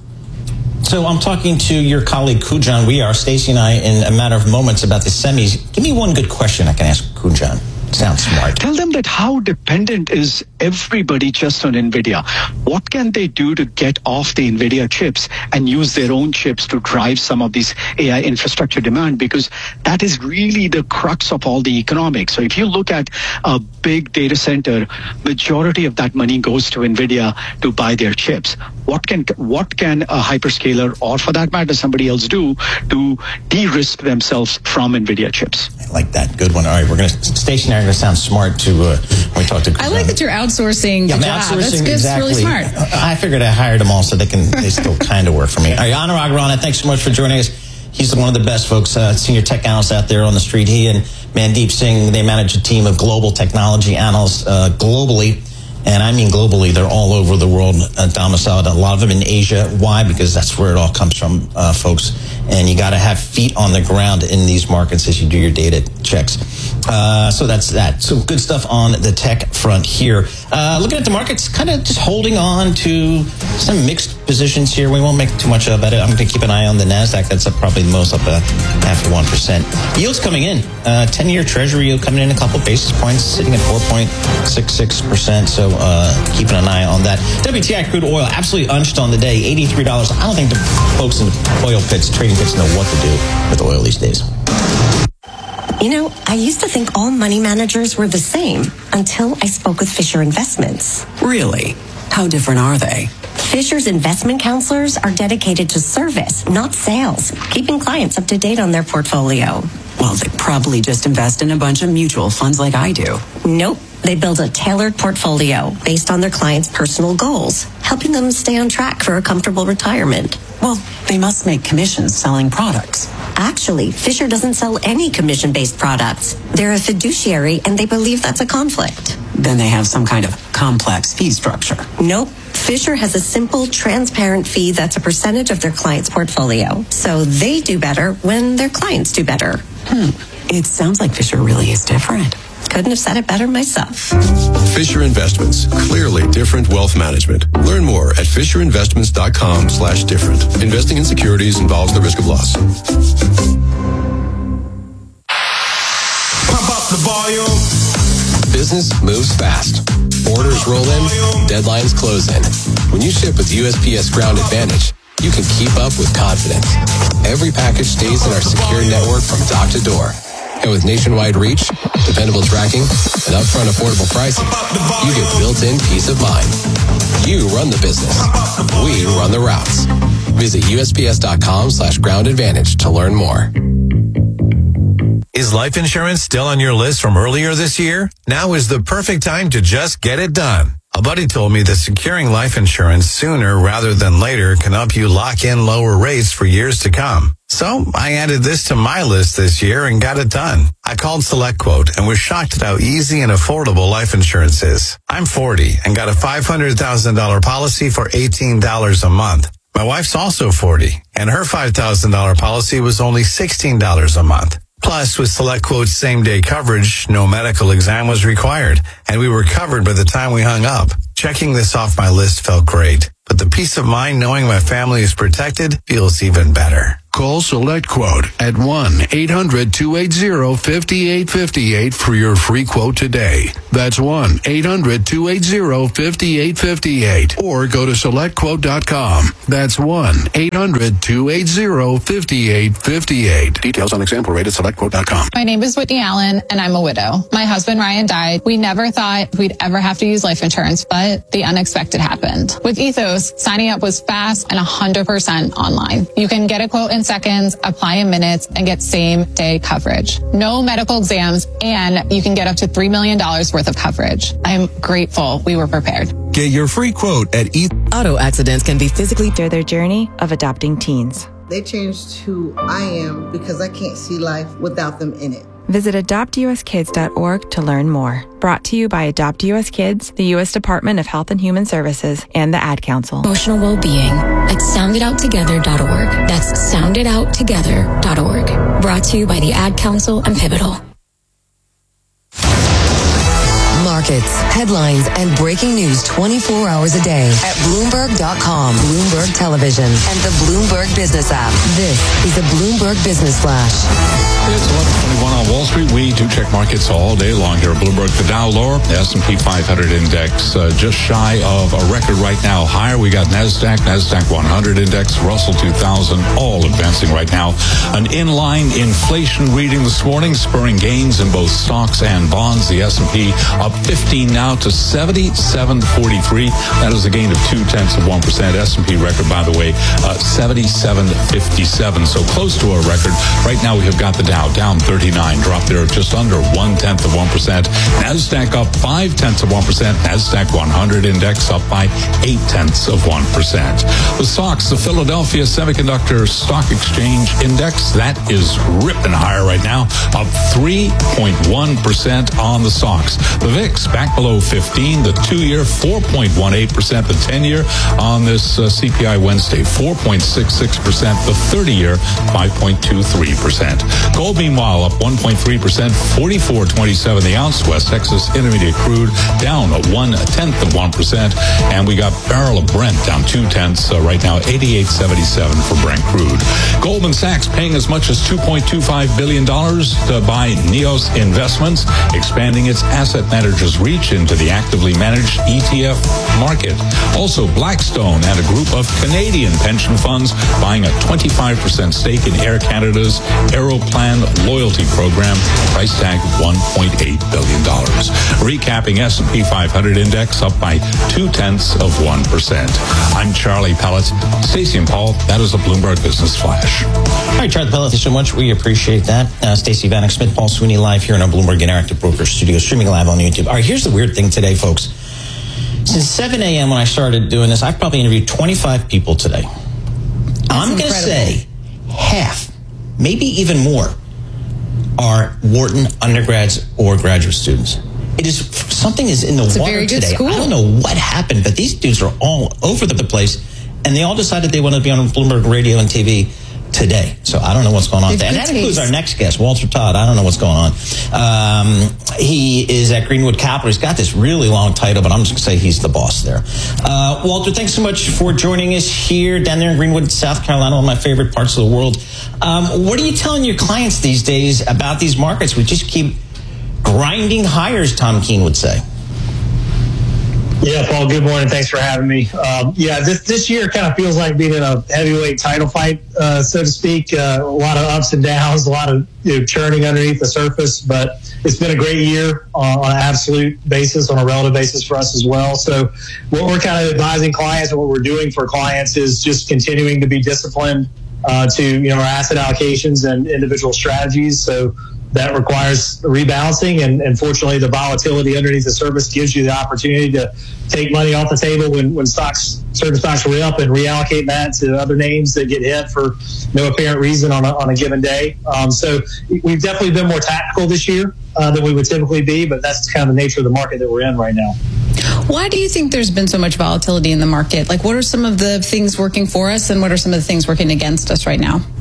So I'm talking to your colleague Kujan. We are, Stacy and I, in a matter of moments about the semis. Give me one good question I can ask Kujan. Sounds smart. Tell them that how dependent is everybody just on NVIDIA? What can they do to get off the NVIDIA chips and use their own chips to drive some of these A I infrastructure demand? Because that is really the crux of all the economics. So if you look at a big data center, majority of that money goes to NVIDIA to buy their chips. What can what can a hyperscaler, or for that matter somebody else, do to de-risk themselves from NVIDIA chips? I like that. Good one. All right, we're going to Stacy and I are going to sound smart to uh, when we talk to. I like that you're outsourcing yeah, the I'm job. outsourcing, That's good. exactly. It's really smart. I figured I hired them all so they can they still kind of work for me. All right, Anurag Rana, thanks so much for joining us. He's one of the best folks, uh, senior tech analysts out there on the street. He and Mandeep Singh, they manage a team of global technology analysts uh, globally. And I mean globally, they're all over the world uh, domiciled, a lot of them in Asia. Why? Because that's where it all comes from, uh, folks. And you got to have feet on the ground in these markets as you do your data checks. Uh, so that's that. So good stuff on the tech front here. Uh, looking at the markets, kind of just holding on to some mixed positions here. We won't make too much about it. I'm going to keep an eye on the NASDAQ. That's up probably the most, up a half of one percent. Yields coming in. Uh, ten-year Treasury yield coming in a couple basis points, sitting at four point six six percent. So uh, keeping an eye on that. W T I crude oil absolutely unched on the day, eighty-three dollars. I don't think the folks in the oil pits, trading pits, know what to do with oil these days. You know, I used to think all money managers were the same until I spoke with Fisher Investments. Really? How different are they? Fisher's investment counselors are dedicated to service, not sales, keeping clients up to date on their portfolio. Well, they probably just invest in a bunch of mutual funds like I do. Nope. They build a tailored portfolio based on their clients' personal goals, helping them stay on track for a comfortable retirement. Well, they must make commissions selling products. Actually, Fisher doesn't sell any commission-based products. They're a fiduciary, and they believe that's a conflict. Then they have some kind of complex fee structure. Nope. Fisher has a simple, transparent fee that's a percentage of their client's portfolio. So they do better when their clients do better. Hmm. It sounds like Fisher really is different. Couldn't have said it better myself. Fisher Investments. Clearly different wealth management. Learn more at fisherinvestments.com slash different. Investing in securities involves the risk of loss. Pump up the volume. Business moves fast. Orders roll in, deadlines close in. When you ship with U S P S Ground Advantage, you can keep up with confidence. Every package stays in our secure network from dock to door. And with nationwide reach, dependable tracking, and upfront affordable pricing, you get built-in peace of mind. You run the business. We run the routes. Visit USPS.com slash ground advantage to learn more. Is life insurance still on your list from earlier this year? Now is the perfect time to just get it done. A buddy told me that securing life insurance sooner rather than later can help you lock in lower rates for years to come. So I added this to my list this year and got it done. I called SelectQuote and was shocked at how easy and affordable life insurance is. I'm forty and got a five hundred thousand dollars policy for eighteen dollars a month. My wife's also forty and her five thousand dollars policy was only sixteen dollars a month. Plus, with SelectQuote's same-day coverage, no medical exam was required, and we were covered by the time we hung up. Checking this off my list felt great, but the peace of mind knowing my family is protected feels even better. Call SelectQuote at one eight hundred two eight zero five eight five eight for your free quote today. That's one eight hundred two eight zero five eight five eight. Or go to select quote dot com. That's one eight hundred two eight zero five eight five eight. Details on example rate at select quote dot com. My name is Whitney Allen, and I'm a widow. My husband, Ryan, died. We never thought we'd ever have to use life insurance, but the unexpected happened. With Ethos, signing up was fast and one hundred percent online. You can get a quote in seconds, apply in minutes, and get same-day coverage. No medical exams, and you can get up to three million dollars worth of coverage. I am grateful we were prepared. Get your free quote at Ethos. Auto accidents can be physically through their journey of adopting teens. They changed who I am because I can't see life without them in it. Visit adopt u s kids dot org to learn more. Brought to you by Adopt U S Kids, the U S Department of Health and Human Services, and the Ad Council. Emotional well-being at sound it out together dot org. That's sound it out together dot org. Brought to you by the Ad Council and Pivotal. Markets, headlines, and breaking news twenty-four hours a day at Bloomberg dot com, Bloomberg Television, and the Bloomberg Business app. This is the Bloomberg Business Flash. It's eleven twenty-one on Wall Street. We do check markets all day long here at Bloomberg. The Dow lower, the S and P five hundred index uh, just shy of a record right now. Higher, we got NASDAQ, NASDAQ one hundred index, Russell two thousand, all advancing right now. An inline inflation reading this morning, spurring gains in both stocks and bonds. The S and P up fifteen now to seventy-seven forty-three. That is a gain of two tenths of one percent. S and P record, by the way, uh, seventy-seven fifty-seven. So close to a record. Right now we have got the Dow down thirty-nine, drop there of just under one tenth of one percent. NASDAQ up five tenths of one percent. NASDAQ one hundred index up by eight tenths of one percent. The stocks, the Philadelphia Semiconductor Stock Exchange Index, that is ripping higher right now, up three point one percent on the stocks. The V I X back below fifteen, the two-year four point one eight percent, the ten-year on this uh, C P I Wednesday four point six six percent, the thirty-year five point two three percent. Gold, meanwhile, up one point three percent, forty-four twenty-seven the ounce. West Texas Intermediate crude down a one-tenth of one percent, and we got barrel of Brent down two-tenths uh, right now, eighty-eight seventy-seven for Brent crude. Goldman Sachs paying as much as two point two five billion dollars to buy Neos Investments, expanding its asset managers' reach into the actively managed E T F market. Also, Blackstone and a group of Canadian pension funds buying a twenty-five percent stake in Air Canada's Aeroplan loyalty program, price tag one point eight billion dollars. Recapping S and P five hundred index up by two-tenths of one percent. I'm Charlie Pellet. Stacey and Paul, that is a Bloomberg Business Flash. All right, Charlie Pellet, thank you so much. We appreciate that. Uh, Stacey Vanek Smith, Paul Sweeney live here in our Bloomberg Interactive Brokers studio, streaming live on YouTube. All right, here's the weird thing today, folks. Since seven a.m. when I started doing this, I've probably interviewed twenty-five people today. That's I'm going to say half, maybe even more, are Wharton undergrads or graduate students. It is something is in the it's water a very good today. School. I don't know what happened, but these dudes are all over the place, and they all decided they wanted to be on Bloomberg Radio and T V today. So I don't know what's going on. And that includes our next guest, Walter Todd. I don't know what's going on. Um, he is at Greenwood Capital. He's got this really long title, but I'm just going to say he's the boss there. Uh, Walter, thanks so much for joining us here down there in Greenwood, South Carolina, one of my favorite parts of the world. Um, what are you telling your clients these days about these markets? We just keep grinding hires, Tom Keene would say. Yeah, Paul, good morning. Thanks for having me. Um, yeah, this this year kind of feels like being in a heavyweight title fight, uh, so to speak. Uh, a lot of ups and downs, a lot of you know, churning underneath the surface, but it's been a great year uh, on an absolute basis, on a relative basis for us as well. So what we're kind of advising clients and what we're doing for clients is just continuing to be disciplined uh, to you know our asset allocations and individual strategies. So that requires rebalancing. And, and fortunately, the volatility underneath the surface gives you the opportunity to take money off the table when, when stocks, certain stocks are up, and reallocate that to other names that get hit for no apparent reason on a, on a given day. Um, so we've definitely been more tactical this year uh, than we would typically be, but that's kind of the nature of the market that we're in right now. Why do you think there's been so much volatility in the market? Like, what are some of the things working for us, and what are some of the things working against us right now?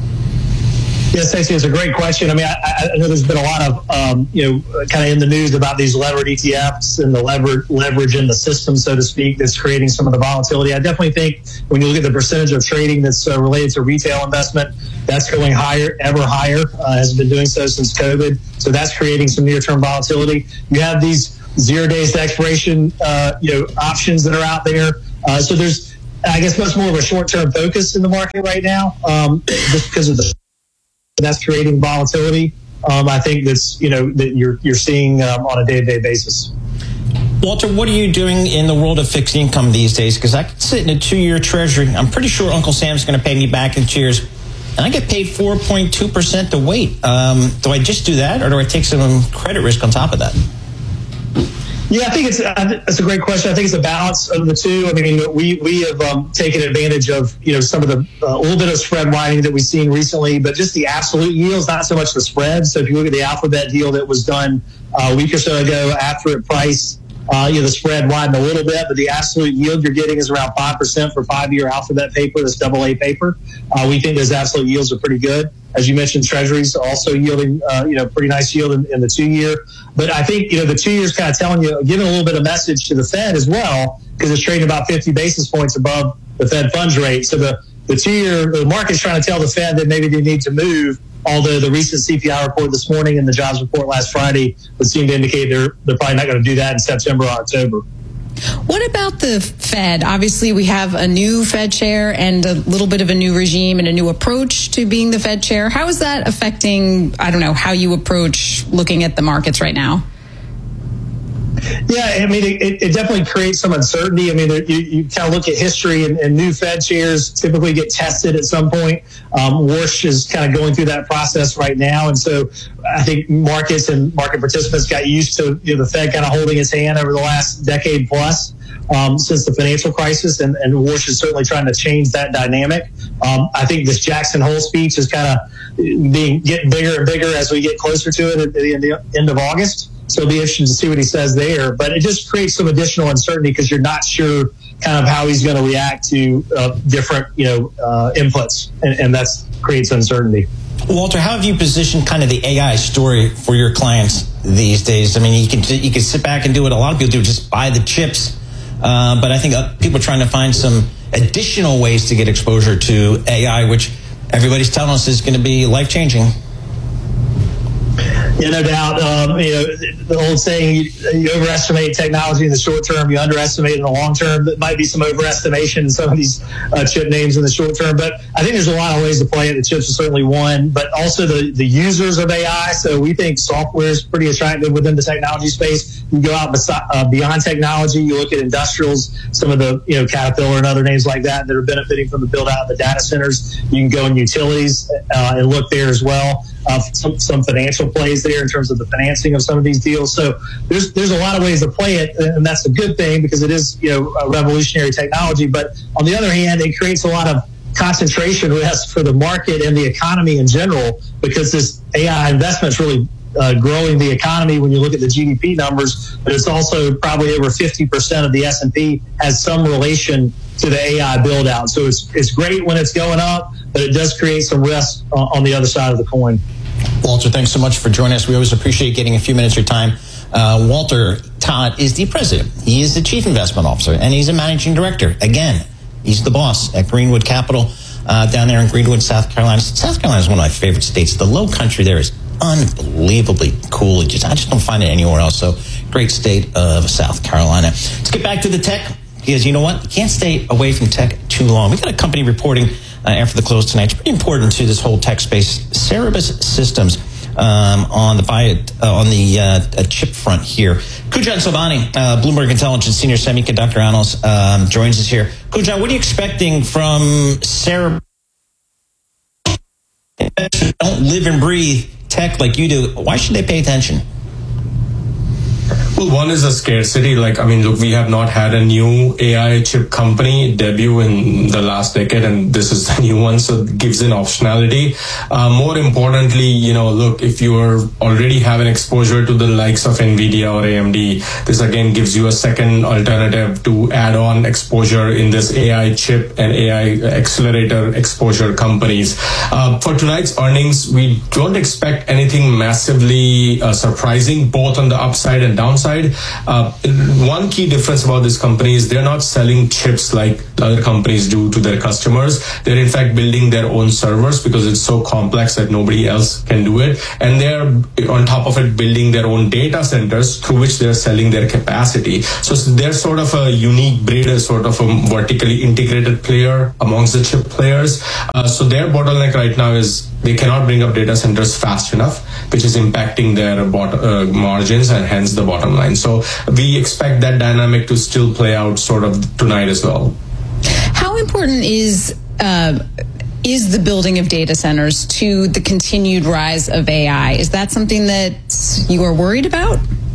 Yes, Stacey, it's a great question. I mean, I, I know there's been a lot of, um, you know, kind of in the news about these levered E T Fs and the lever, leverage in the system, so to speak, that's creating some of the volatility. I definitely think when you look at the percentage of trading that's uh, related to retail investment, that's going higher, ever higher, uh, has been doing so since COVID. So that's creating some near-term volatility. You have these zero days to expiration, uh, you know, options that are out there. Uh, so there's, I guess, much more of a short-term focus in the market right now, um, just because of the that's creating volatility. Um, I think that's, you know, that you're you're seeing um, on a day-to-day basis. Walter, what are you doing in the world of fixed income these days? Because I could sit in a two-year treasury. I'm pretty sure Uncle Sam's going to pay me back in shares, and I get paid four point two percent to wait. Um, do I just do that, or do I take some credit risk on top of that? Yeah, I think it's that's a great question. I think it's a balance of the two. I mean, we we have um, taken advantage of, you know, some of the uh, little bit of spread widening that we've seen recently, but just the absolute yields, not so much the spread. So if you look at the Alphabet deal that was done uh, a week or so ago after it priced, uh, you know, the spread widened a little bit, but the absolute yield you're getting is around five percent for five-year Alphabet paper, this double A paper. Uh, we think those absolute yields are pretty good. As you mentioned, Treasuries also yielding, uh, you know, pretty nice yield in, in the two-year. But I think, you know, the two-year is kind of telling you, giving a little bit of message to the Fed as well, because it's trading about fifty basis points above the Fed funds rate. So the, the two-year, the market's trying to tell the Fed that maybe they need to move, although the recent C P I report this morning and the jobs report last Friday would seem to indicate they're, they're probably not going to do that in September or October. What about the Fed? Obviously, we have a new Fed chair and a little bit of a new regime and a new approach to being the Fed chair. How is that affecting, I don't know, how you approach looking at the markets right now? Yeah, I mean, it, it definitely creates some uncertainty. I mean, you, you kind of look at history, and, and new Fed chairs typically get tested at some point. Um, Warsh is kind of going through that process right now. And so I think markets and market participants got used to, you know, the Fed kind of holding its hand over the last decade plus um, since the financial crisis. And, and Warsh is certainly trying to change that dynamic. Um, I think this Jackson Hole speech is kind of being getting bigger and bigger as we get closer to it at the end, the end of August. So it'll be interesting to see what he says there. But it just creates some additional uncertainty because you're not sure kind of how he's going to react to uh, different, you know, uh, inputs. And, and that creates uncertainty. Walter, how have you positioned kind of the A I story for your clients these days? I mean, you can you can sit back and do what a lot of people do, just buy the chips. Uh, but I think uh, people are trying to find some additional ways to get exposure to A I, which everybody's telling us is going to be life-changing. Yeah, no doubt. Um, you know, the old saying, you, you overestimate technology in the short term, you underestimate in the long term. There might be some overestimation in some of these uh, chip names in the short term, but I think there's a lot of ways to play it. The chips are certainly one, but also the, the users of A I. So we think software is pretty attractive within the technology space. You go out beside, uh, beyond technology, you look at industrials, some of the, you know, Caterpillar and other names like that that are benefiting from the build out of the data centers. You can go in utilities uh, and look there as well. Uh, some, some financial plays there in terms of the financing of some of these deals. So there's there's a lot of ways to play it, and that's a good thing because it is, you know, a revolutionary technology. But on the other hand, it creates a lot of concentration risk for the market and the economy in general because this A I investment is really uh, growing the economy when you look at the G D P numbers. But it's also probably over fifty percent of the S and P has some relation to the A I build out. So it's it's great when it's going up, but it does create some risk on the other side of the coin. Walter, thanks so much for joining us. We always appreciate getting a few minutes of your time. Uh, Walter Todd is the president. He is the chief investment officer, and he's a managing director. Again, he's the boss at Greenwood Capital uh, down there in Greenwood, South Carolina. South Carolina is one of my favorite states. The low country there is unbelievably cool. It just, I just don't find it anywhere else. So great state of South Carolina. Let's get back to the tech. Because you know what? You can't stay away from tech too long. We got a company reporting uh, after the close tonight. It's pretty important to this whole tech space. Cerebras Systems um, on the buy uh, on the uh, chip front here. Kujan Sobhani, uh, Bloomberg Intelligence senior semiconductor analyst, um, joins us here. Kujan, what are you expecting from Cerebras don't live and breathe tech like you do, why should they pay attention? Well, one is a scarcity. Like, I mean, look, we have not had a new A I chip company debut in the last decade, and this is the new one, so it gives an optionality. Uh, more importantly, you know, look, if you are already have an exposure to the likes of NVIDIA or A M D, this again gives you a second alternative to add on exposure in this A I chip and A I accelerator exposure companies. Uh, for tonight's earnings, we don't expect anything massively uh, surprising, both on the upside and downside. Uh, one key difference about this company is they're not selling chips like other companies do to their customers. They're in fact building their own servers because it's so complex that nobody else can do it. And they're on top of it building their own data centers through which they're selling their capacity. So they're sort of a unique breed, a sort of a vertically integrated player amongst the chip players. Uh, so their bottleneck right now is they cannot bring up data centers fast enough, which is impacting their bot- uh, margins and hence the bottom line. So we expect that dynamic to still play out sort of tonight as well. How important is uh, is the building of data centers to the continued rise of A I? Is that something that you are worried about?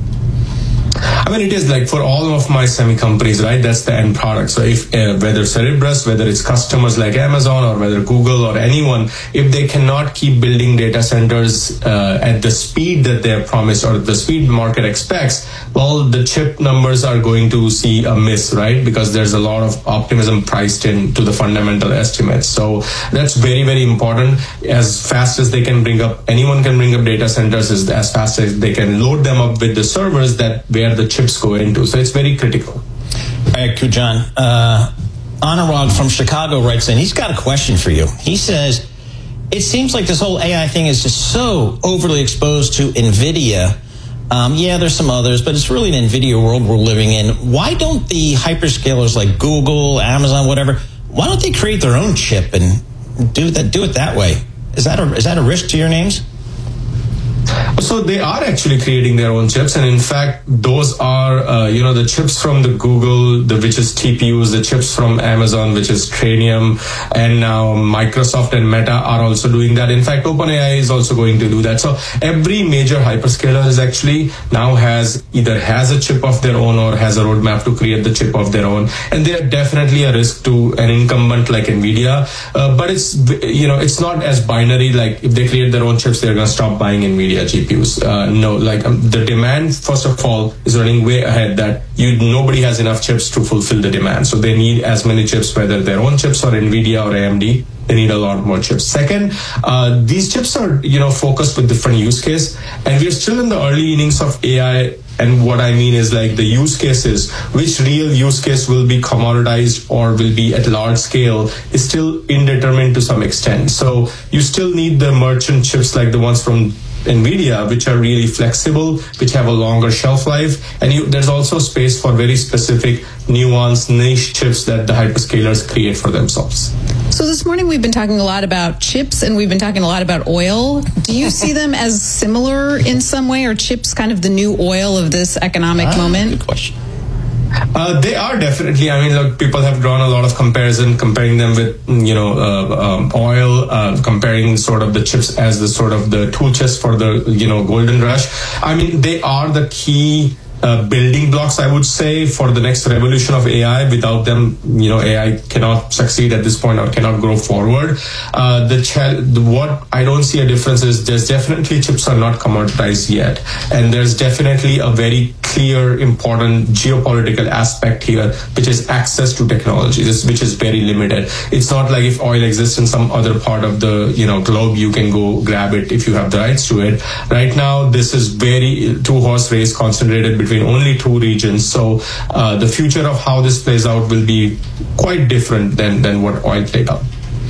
I mean, it is like for all of my semi companies, right? That's the end product. So if uh, whether Cerebras, whether it's customers like Amazon or whether Google or anyone, if they cannot keep building data centers uh, at the speed that they're promised or the speed market expects, well, the chip numbers are going to see a miss, right? Because there's a lot of optimism priced into the fundamental estimates. So that's very, very important. As fast as they can bring up, anyone can bring up data centers, as, as fast as they can load them up with the servers that where the chips go into. So it's very critical. All right, Kujan. Uh, Anurag from Chicago writes in, he's got a question for you. He says, it seems like this whole A I thing is just so overly exposed to NVIDIA. Um, yeah, there's some others, but it's really an NVIDIA world we're living in. Why don't the hyperscalers like Google, Amazon, whatever, why don't they create their own chip and do that? Do it that way? Is that a, is that a risk to your names? So they are actually creating their own chips, and in fact, those are uh, you know the chips from the Google, the which is T P Us, the chips from Amazon, which is Trainium, and now Microsoft and Meta are also doing that. In fact, OpenAI is also going to do that. So every major hyperscaler is actually now has either has a chip of their own or has a roadmap to create the chip of their own, and they are definitely a risk to an incumbent like NVIDIA. Uh, but it's you know it's not as binary. Like if they create their own chips, they're going to stop buying NVIDIA G P Us. Uh, no, like um, the demand, first of all, is running way ahead that you nobody has enough chips to fulfill the demand. So they need as many chips, whether their own chips or NVIDIA or A M D. They need a lot more chips. Second, uh, these chips are, you know, focused with different use case, and we're still in the early innings of A I. And what I mean is like the use cases, which real use case will be commoditized or will be at large scale is still indeterminate to some extent. So you still need the merchant chips like the ones from NVIDIA, which are really flexible, which have a longer shelf life. And you, there's also space for very specific, nuanced niche chips that the hyperscalers create for themselves. So this morning we've been talking a lot about chips and we've been talking a lot about oil. Do you see them as similar in some way? Are chips kind of the new oil of this economic ah, moment? Good question. Uh, they are definitely. I mean, look, people have drawn a lot of comparison, comparing them with, you know, uh, um, oil, uh, comparing sort of the chips as the sort of the tool chest for the, you know, golden rush. I mean, they are the key Uh, building blocks, I would say, for the next revolution of A I. Without them, you know, A I cannot succeed at this point or cannot grow forward. Uh, the, ch- the what I don't see a difference is there's definitely chips are not commoditized yet, and there's definitely a very clear, important geopolitical aspect here, which is access to technology, this, which is very limited. It's not like if oil exists in some other part of the, you know, globe, you can go grab it if you have the rights to it. Right now, this is very two horse race concentrated between only two regions. So uh, the future of how this plays out will be quite different than, than what oil played out.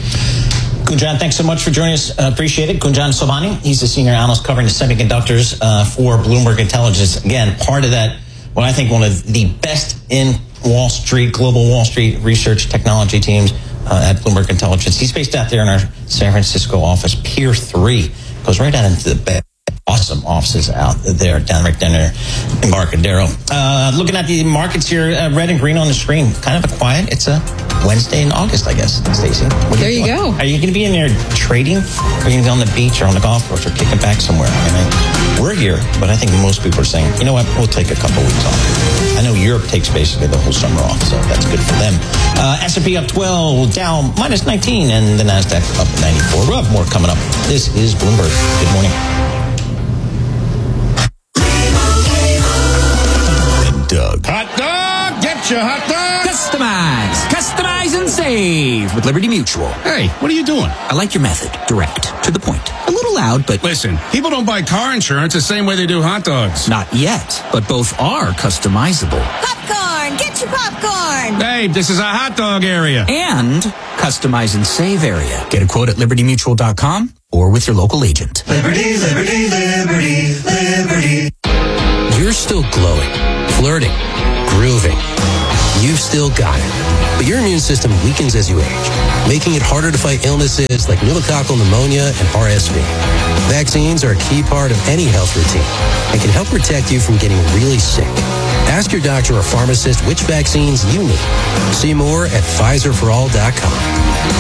Kunjan, thanks so much for joining us. Uh, appreciate it. Kunjan Sobhani, he's the senior analyst covering the semiconductors uh, for Bloomberg Intelligence. Again, part of that, what I think one of the best in Wall Street, global Wall Street research technology teams uh, at Bloomberg Intelligence. He's based out there in our San Francisco office, Pier three. Goes right out into the bed. awesome offices out there down right down there in Embarcadero. Uh, looking at the markets here, uh, red and green on the screen. Kind of a quiet. It's a Wednesday in August, I guess, Stacey. There you, you go. Are you going to be in there trading? Or are you going to be on the beach or on the golf course or kicking back somewhere? I mean, we're here, but I think most people are saying, you know what, we'll take a couple weeks off. I know Europe takes basically the whole summer off, so that's good for them. Uh, S and P up twelve, Dow minus nineteen, and the NASDAQ up ninety-four. We'll have more coming up. This is Bloomberg. Good morning. And Doug. Hot dog! Get your hot dog! Customize! Customize and save with Liberty Mutual. Hey, what are you doing? I like your method. Direct. To the point. A little loud, but... Listen, people don't buy car insurance the same way they do hot dogs. Not yet, but both are customizable. Popcorn! Get your popcorn! Hey, this is a hot dog area. And customize and save area. Get a quote at liberty mutual dot com or with your local agent. Liberty, liberty, liberty, liberty. You're still glowing, flirting, grooving. You've still got it. But your immune system weakens as you age, making it harder to fight illnesses like pneumococcal pneumonia and R S V. Vaccines are a key part of any health routine and can help protect you from getting really sick. Ask your doctor or pharmacist which vaccines you need. See more at Pfizer for all dot com.